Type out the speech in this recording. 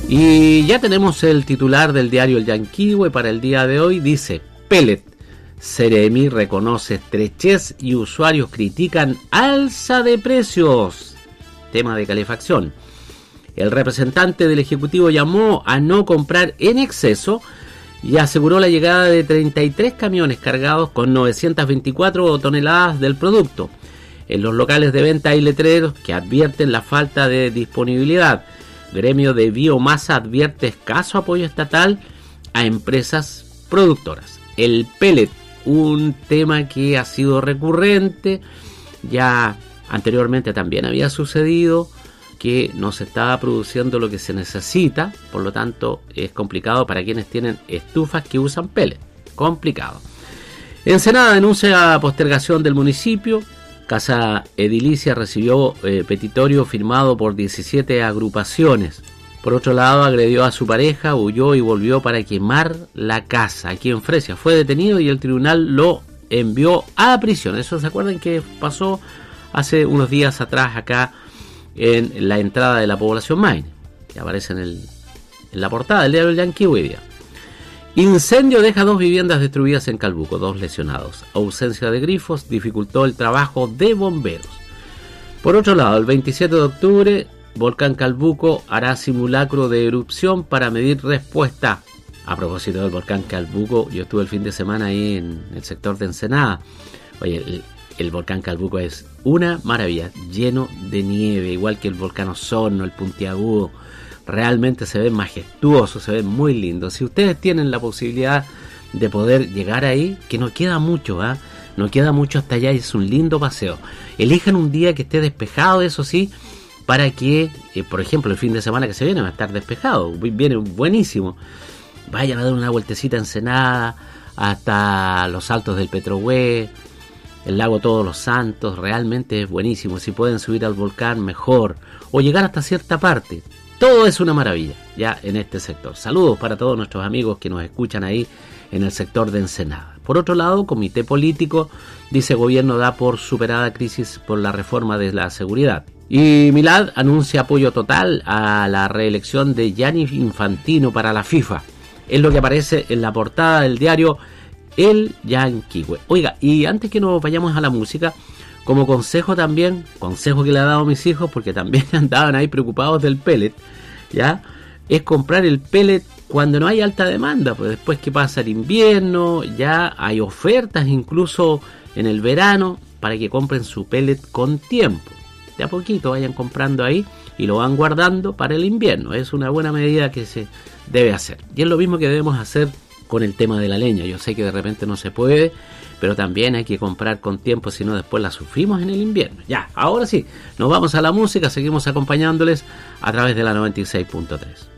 Y ya tenemos el titular del diario El Yanquihue para el día de hoy. Dice: Pellet, Seremi reconoce estrechez y usuarios critican alza de precios. Tema de calefacción. El representante del Ejecutivo llamó a no comprar en exceso y aseguró la llegada de 33 camiones cargados con 924 toneladas del producto. En los locales de venta hay letreros que advierten la falta de disponibilidad. Gremio de Biomasa advierte escaso apoyo estatal a empresas productoras. El pellet, un tema que ha sido recurrente, ya anteriormente también había sucedido que no se estaba produciendo lo que se necesita, por lo tanto es complicado para quienes tienen estufas que usan pellet. Complicado. Ensenada denuncia postergación del municipio. Casa Edilicia recibió petitorio firmado por 17 agrupaciones. Por otro lado, agredió a su pareja, huyó y volvió para quemar la casa. Aquí en Fresia fue detenido y el tribunal lo envió a prisión. Eso se acuerdan que pasó hace unos días atrás acá en la entrada de la población Maine, que aparece en la portada del diario El Yanquihue. Incendio deja 2 viviendas destruidas en Calbuco, 2 lesionados. Ausencia de grifos dificultó el trabajo de bomberos. Por otro lado, el 27 de octubre, Volcán Calbuco hará simulacro de erupción para medir respuesta. A propósito del Volcán Calbuco, yo estuve el fin de semana ahí en el sector de Ensenada. Oye, el Volcán Calbuco es una maravilla, lleno de nieve, igual que el Volcán Osorno, el Puntiagudo. Realmente se ve majestuoso, se ve muy lindo. Si ustedes tienen la posibilidad de poder llegar ahí, que no queda mucho, no queda mucho hasta allá, y es un lindo paseo. Elijan un día que esté despejado, eso sí, para que, por ejemplo, el fin de semana que se viene va a estar despejado, viene buenísimo. Vayan a dar una vueltecita a Ensenada, hasta los Altos del Petrohue, el lago Todos los Santos, realmente es buenísimo. Si pueden subir al volcán, mejor, o llegar hasta cierta parte. Todo es una maravilla ya en este sector. Saludos para todos nuestros amigos que nos escuchan ahí en el sector de Ensenada. Por otro lado, comité político dice: gobierno da por superada crisis por la reforma de la seguridad. Y Milad anuncia apoyo total a la reelección de Gianni Infantino para la FIFA. Es lo que aparece en la portada del diario El Yanquihue. Oiga, y antes que nos vayamos a la música, como consejo también, consejo que le ha dado a mis hijos, porque también andaban ahí preocupados del pellet, ¿ya? Es comprar el pellet cuando no hay alta demanda, pues después que pasa el invierno, ya hay ofertas incluso en el verano, para que compren su pellet con tiempo. De a poquito vayan comprando ahí y lo van guardando para el invierno. Es una buena medida que se debe hacer. Y es lo mismo que debemos hacer con el tema de la leña. Yo sé que de repente no se puede, pero también hay que comprar con tiempo, si no después la sufrimos en el invierno. Ya, ahora sí, nos vamos a la música, seguimos acompañándoles a través de la 96.3.